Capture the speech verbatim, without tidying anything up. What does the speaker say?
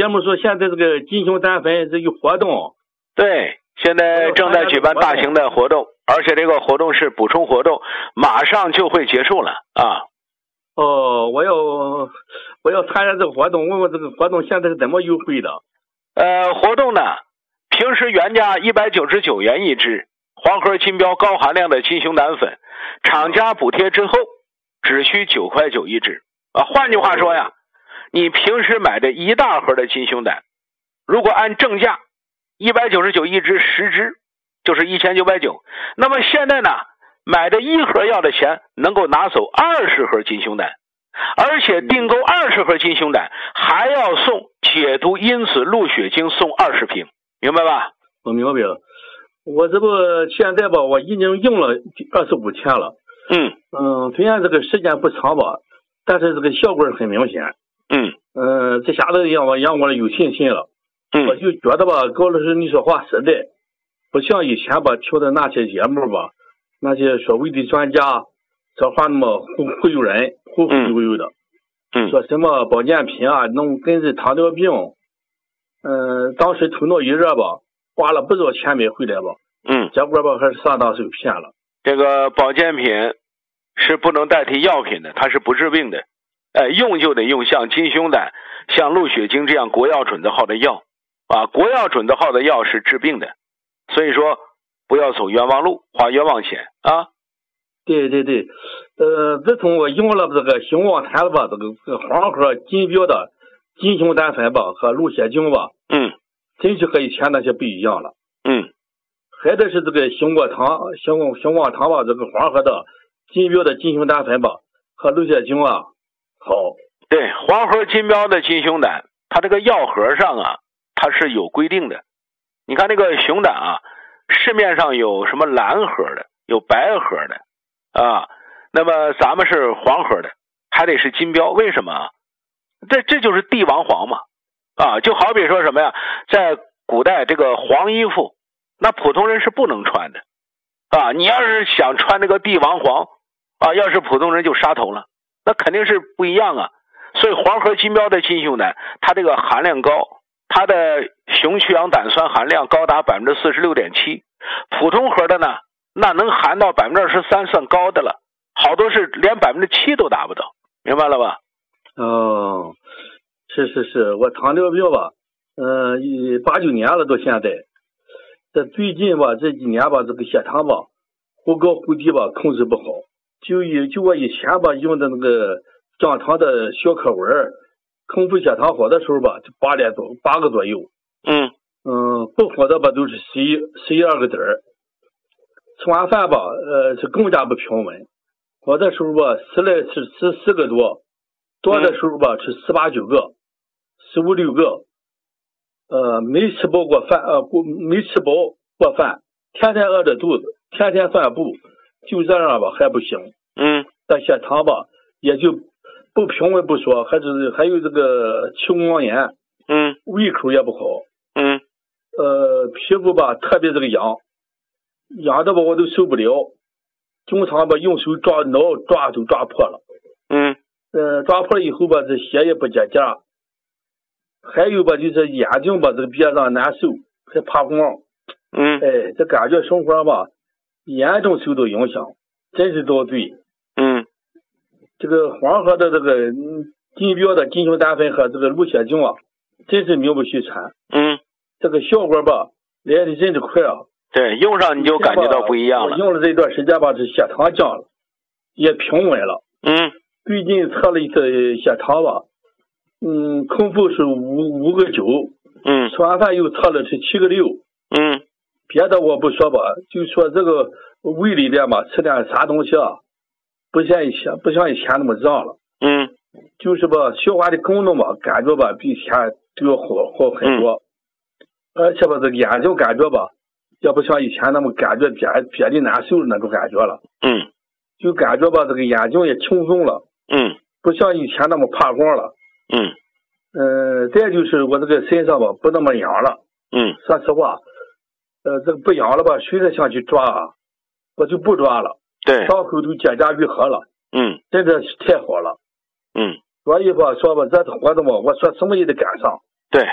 节目说现在这个金雄丹粉这有活动。 对，现在正在举办大型的活动，而且这个活动是补充活动，马上就会结束了啊。 哦，我要我要参加这个活动，问问这个活动现在是怎么优惠的？ 呃，活动呢，平时原价一百九十九元一支，黄河金标高含量的金雄胆粉，厂家补贴之后，只需九块九一支啊。换句话说呀，你平时买的一大盒的金雄胆，如果按正价一百九十九一支十支，就是一千九百九，那么现在呢，买的一盒药的钱能够拿走二十盒金雄胆，而且订购二十盒金雄胆还要送解毒因子鹿血精送二十瓶，明白吧？ 我明白了。我这不现在吧，我已经用了二十五天了。 嗯嗯，虽然这个时间不长吧，但是这个效果很明显。 嗯嗯，这下子让我让我有信心了。 嗯， 我就觉得吧，高老师你说话实在，不像以前吧听的那些节目吧，那些所谓的专家说话那么忽忽悠人，忽忽悠悠的。 嗯， 说什么保健品啊，弄根治糖尿病。嗯，当时头脑一热吧，花了不少钱买回来吧。 嗯， 结果吧还是上当受骗了。 这个保健品是不能代替药品的，它是不治病的。哎，用就得用像金雄胆、像鹿血精这样国药准字号的药啊，国药准字号的药是治病的，所以说不要走冤枉路，花冤枉钱啊。 对对对，呃，自从我用了这个兴旺坛吧，这个这个黄河金标的金雄胆粉吧和鹿血精吧， 嗯， 真是和以前那些不一样了。 嗯， 还得是这个兴旺堂、兴旺兴旺堂吧，这个黄河的金标的金雄胆粉吧和鹿血精啊好。 对，黄河金标的金雄胆，它这个药盒上啊，它是有规定的。你看那个熊胆啊，市面上有什么蓝盒的，有白盒的。啊，那么咱们是黄盒的，还得是金标，为什么啊？这这就是帝王黄嘛，啊，就好比说什么呀，在古代这个黄衣服，那普通人是不能穿的，啊，你要是想穿这个帝王黄，啊，要是普通人就杀头了，那肯定是不一样啊。所以黄河金标的金雄胆，它这个含量高，它的雄去氧胆酸含量高达百分之四十六点七，普通盒的呢？那能含到百分之二十三算高的了，好多是连百分之七都达不到，明白了吧？ 哦，是是是，我糖尿病吧，嗯、呃，八九年了到现在，这最近吧这几年吧，这个血糖吧忽高忽低吧控制不好，就以就我以前吧用的那个降糖的小可文，空腹血糖好的时候吧就八点多八个左右， 嗯嗯，不好的吧都是十一十一二个子儿。吃完饭吧，呃，是更加不平稳。好的时候吧，十来吃十四个多，多的时候吧，吃十八九个，十五六个。呃，没吃饱过饭，呃，没吃饱过饭，天天饿着肚子，天天散步，就这样吧还不行。 嗯， 这血糖吧也就不平稳不说，还是还有这个气管炎。 嗯， 胃口也不好。 嗯， 呃，皮肤吧特别这个痒。痒的吧我都受不了，经常吧用手抓挠抓都抓破了。 嗯， 呃抓破了以后吧，这血也不结痂。还有吧就是眼睛吧这个憋上难受，还怕光。 嗯， 哎，这感觉生活吧严重受到影响，真是遭罪。 嗯， 这个黄河的这个金标的金雄胆粉和这个鹿血精啊，真是名不虚传。 嗯， 这个效果吧来的真是快啊。 对，用上你就感觉到不一样了。 我用了这段时间吧，这血糖降了，也平稳了。 嗯， 最近测了一次血糖吧，嗯，空腹是五五个九， 嗯， 吃完饭又测了是七个六。 嗯， 别的我不说吧，就说这个胃里边吧，吃点啥东西啊，不像以前不像以前那么胀了。 嗯， 就是吧，消化的功能吧，感觉吧比以前都要好好很多。嗯、而且吧，这个眼睛感觉吧。也不像以前那么感觉憋憋的难受的那种感觉了。 嗯， 就感觉吧这个眼睛也轻松了。 嗯， 不像以前那么怕光了。 嗯， 呃，再就是我这个身上吧不那么痒了。 嗯， 说实话，呃，这个不痒了吧，随着想去抓啊，我就不抓了。 对， 伤口都结痂愈合了。 嗯， 真的是太好了。 嗯， 所以吧说吧这活动吧，我说什么也得赶上。